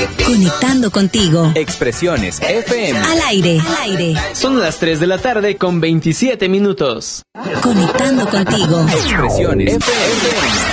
Conectando contigo. Expresiones FM. Al aire. Son las 3 de la tarde con 27 minutos. Conectando contigo. Expresiones FM.